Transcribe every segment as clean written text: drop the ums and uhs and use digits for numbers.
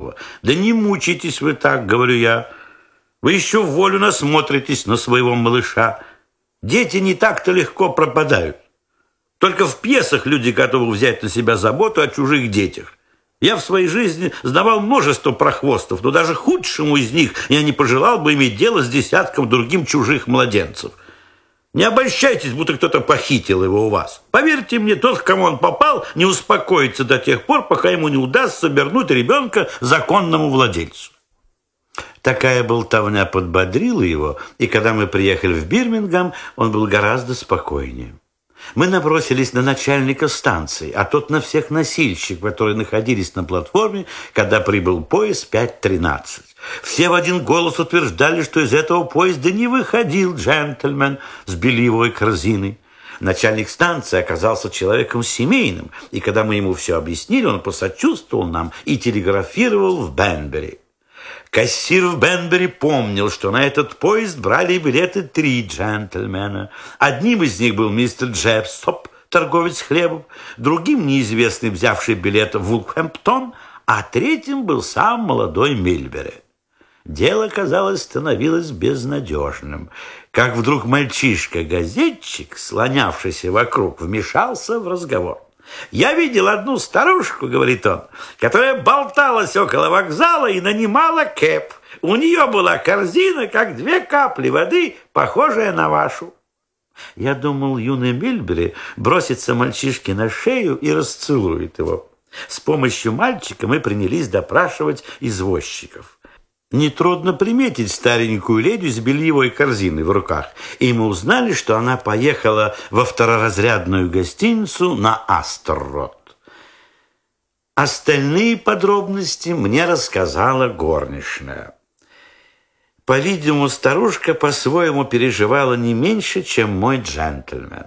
нового. Да не мучайтесь вы так, говорю я. Вы еще в волю насмотритесь на своего малыша. Дети не так-то легко пропадают. Только в пьесах люди готовы взять на себя заботу о чужих детях. Я в своей жизни знавал множество прохвостов, но даже худшему из них я не пожелал бы иметь дело с десятком другим чужих младенцев. Не обольщайтесь, будто кто-то похитил его у вас. Поверьте мне, тот, к кому он попал, не успокоится до тех пор, пока ему не удастся вернуть ребенка законному владельцу. Такая болтовня подбодрила его, и когда мы приехали в Бирмингем, он был гораздо спокойнее. Мы набросились на начальника станции, а тот на всех носильщиков, которые находились на платформе, когда прибыл поезд 5:13. Все в один голос утверждали, что из этого поезда не выходил джентльмен с бельевой корзиной. Начальник станции оказался человеком семейным, и когда мы ему все объяснили, он посочувствовал нам и телеграфировал в Бенбери. Кассир в Бенбери помнил, что на этот поезд брали билеты 3 джентльмена. Одним из них был мистер Джепстоп, торговец хлебом, другим неизвестный, взявший билет в Вулверхэмптон, а третьим был сам молодой Мильбери. Дело, казалось, становилось безнадежным, как вдруг мальчишка-газетчик, слонявшийся вокруг, вмешался в разговор. «Я видел одну старушку, — говорит он, — которая болталась около вокзала и нанимала кэб. У нее была корзина, как 2 капли воды, похожая на вашу». Я думал, юный Мильбери бросится мальчишке на шею и расцелует его. С помощью мальчика мы принялись допрашивать извозчиков. Нетрудно приметить старенькую леди с бельевой корзиной в руках, и мы узнали, что она поехала во второразрядную гостиницу на Астер-Род. Остальные подробности мне рассказала горничная. По-видимому, старушка по-своему переживала не меньше, чем мой джентльмен.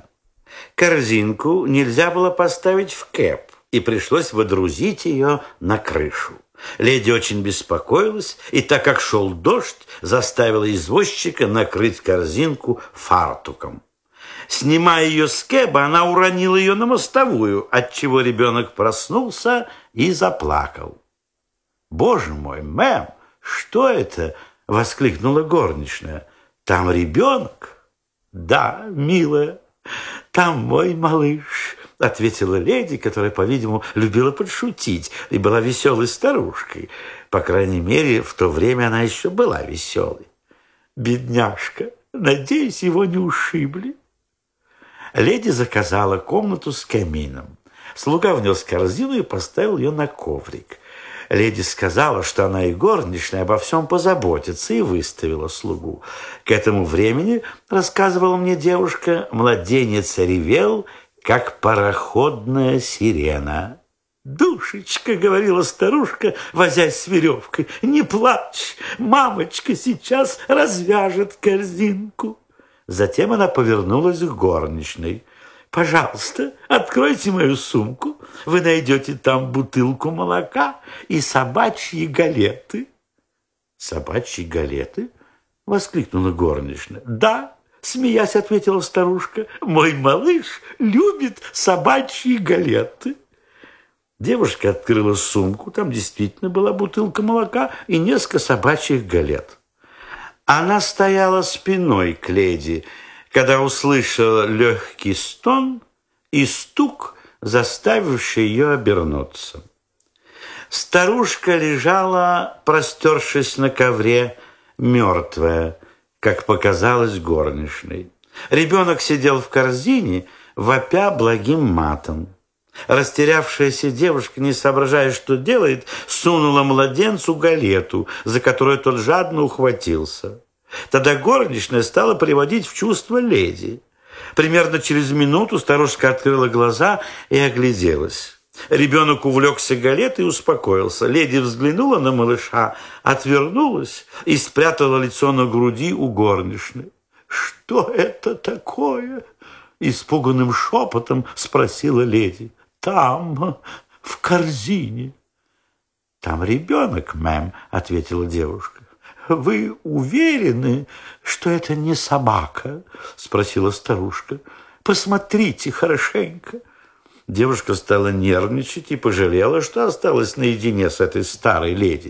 Корзинку нельзя было поставить в кэб, и пришлось водрузить ее на крышу. Леди очень беспокоилась, и так как шел дождь, заставила извозчика накрыть корзинку фартуком. Снимая ее с кэба, она уронила ее на мостовую, отчего ребенок проснулся и заплакал. «Боже мой, мэм, что это?» — воскликнула горничная. «Там ребенок?» «Да, милая, там мой малыш», — ответила леди, которая, по-видимому, любила подшутить и была веселой старушкой. По крайней мере, в то время она еще была веселой. «Бедняжка, надеюсь, его не ушибли». Леди заказала комнату с камином. Слуга внес корзину и поставил ее на коврик. Леди сказала, что она и горничная обо всем позаботится, и выставила слугу. К этому времени, рассказывала мне девушка, младенец ревел, как пароходная сирена. «Душечка, — говорила старушка, возясь с веревкой, — не плачь, мамочка сейчас развяжет корзинку». Затем она повернулась к горничной. «Пожалуйста, откройте мою сумку. Вы найдете там бутылку молока и собачьи галеты». «Собачьи галеты?» — воскликнула горничная. «Да, — смеясь ответила старушка, — мой малыш любит собачьи галеты». Девушка открыла сумку. Там действительно была бутылка молока и несколько собачьих галет. Она стояла спиной к леди, когда услышала легкий стон и стук, заставивший ее обернуться. Старушка лежала, простершись на ковре, мертвая, как показалось горничной. Ребенок сидел в корзине, вопя благим матом. Растерявшаяся девушка, не соображая, что делает, сунула младенцу галету, за которую тот жадно ухватился. Тогда горничная стала приводить в чувство леди. Примерно через минуту старушка открыла глаза и огляделась. Ребенок увлекся галетой и успокоился. Леди взглянула на малыша, отвернулась и спрятала лицо на груди у горничной. «Что это такое?» — испуганным шепотом спросила леди. «Там, в корзине». «Там ребенок, мэм», — ответила девушка. «Вы уверены, что это не собака?» — спросила старушка. «Посмотрите хорошенько». Девушка стала нервничать и пожалела, что осталась наедине с этой старой леди.